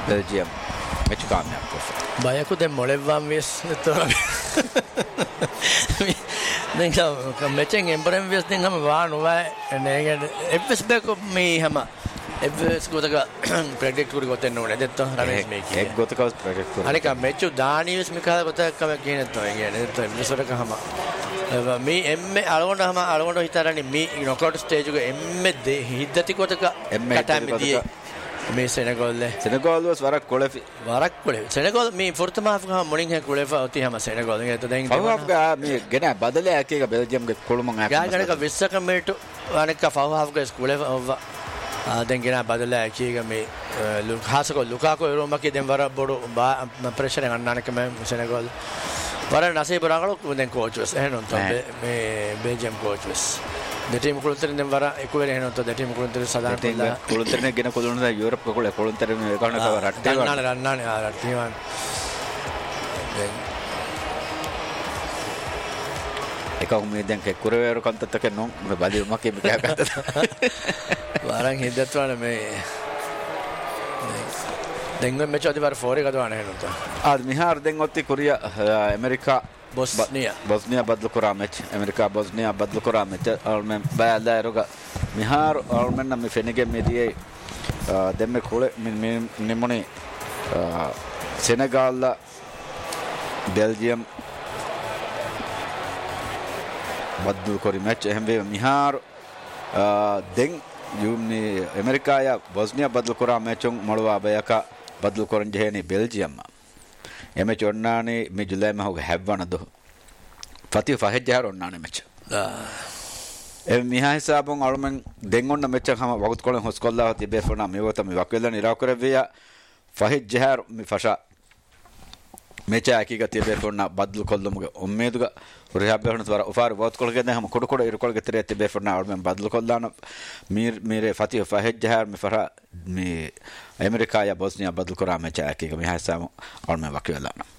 Belgium ಹೆಚ್ಚು ಕಾಮಯಾಬ್ ಕೊಫೆ ಬಾಯಕು ದೆ ಮೊಳೆವಾಂ ways ಮೆಚ್ಚಂಗ್ ಎಂಬರಂ ways ದಿಂಗ್ ಹಮ ವಾನುವಾ ನೇಗೆ FS ಬೇಕು me ಹಮ FS ಗೊತಕ predict ಕುರಿ ಗೊತ್ತೇನು ನೋಡಿ ಅದೆತ್ತು ರಮೇಶ್ ಮೇಕಿ ಎಗ್ ಗೊತಕ ಪ್ರೆಡಿಕ್ಟ್ ಕುರಿ ಅನೇಕ ಮೆಚ್ಚು ದಾನಿವಿಸ್ ಮಿಕಾದ ಗೊತಕ ಕೇನೆತ್ತು ಹೇಗೆ ಅದೆತ್ತು ಎಫ್ಎಸ್ ಹಮ ಮೀ ಎಮ್ಮೆ ಅಳಗೊಂಡು ಹಿತಾರನಿ ಮೀ ನಾಕೌಟ್ ಸ್ಟೇಜ್ ಗೆ ಎಮ್ಮೆ ಹಿದ್ದತಿ ಗೊತಕ ಎಮ್ಮೆ ಕಟಾಮಿದಿ මේ සෙනගොල්ලේ සෙනගොල්වස් වරක් කොළෙෆි සෙනගොල් මේ ෆොර්තමාෆ්ගහ මුලින් හැ කොළෙෆා ඔති හැම සෙනගොල් ගෙත දැන් ෆවහ්ගා මේ ගෙන බදලේ ඇකේක බෙල්ජියම් ගේ කොළුමන් ඇක ගාගනක 20ක මේට අනෙක ෆවහ්ගා ස්කූලේ දැන් ගෙන බදලේ ඇකේක මේ ලුකාකෝ යුරෝමකේ දැන් වර බොඩු ප්‍රෙෂර් එක අන්නනක මේ සෙනගොල් වර නසීබ රංගලු දැන් කෝච් වෙස් එහෙනම් තමයි මේ බෙල්ජියම් කෝච් වෙස් දෙටීම කුළුතරින් දැන් වර එක වෙලේ එහෙනම් දෙටීම කුළුතරින් සදාන කුළුතරින් ගෙන කොළුණා යුරෝප් කොළ කුළුතරින් එකන කව රට්ටේ රන්නානේ රට්ටියන් එකක් මේ දැන් කුරවේරු කන්තත්තක නො බදි මකේ බිකකට වරන් හිද්දත්වන මේ දැන් මෙච්ච අදිවාර ෆෝර් එක දවන එහෙනම් ආද මිහාර දැන් ඔත්ති කොරියා ඇමරිකා බොස්නියා බදලු කරා මැච් ඇමරිකා බොස්නියා බදලු කරා මැච් අල්මෙන් බයලා රෝග මිහාර අල්මෙන් නම් ෆෙනිගේ මෙදියේ දෙම්මේ කොලේ නිමුනේ සෙනගාල් බෙල්ජියම් බදලු කරි මැච් එහෙම වේ මිහාර දැන් යුම්නි ඇමරිකාය බොස්නියා බදලු කරා මැච් උන් මොළවා බයක බදලු කරන් ජෙහෙනි බෙල්ජියම් එමෙ චොන්නානේ මේ ජුලයි මහුග හැවවනද ෆතිය ෆහෙජ් ජහර ඔන්නානේ මෙච් මිහා හිසාබුන් අලුමෙන් දෙන් ඔන්න මෙච් කම වගුත් කොලෙන් හොස්කොල්ලා හති බෙෆනා මේවත මේ වක්වෙල්ලා නිරාව කරවිය ෆහෙජ් ජහර මේ ෆෂා මෙච් ආකි ගතිය බෙෆනා බද්ලු කොල්ලමුග උම්මේදුග රිහාබ් වෙනස් වර උෆාර වොත් කොල්ගෙ දැන් කොඩ කොඩ ඉර කොල්ගෙ තරේ තිබේ බෙෆනා අලුමෙන් බද්ලු කොල්ලාන මීරේ ෆතිය ෆහෙජ් ජහර මේ ෆරා මේ ඇමරිකාය බොස්නියා බදල් කරා මෙච් ආකි මිහා හිසාබුන් අලුමෙන් වක්වෙල්ලා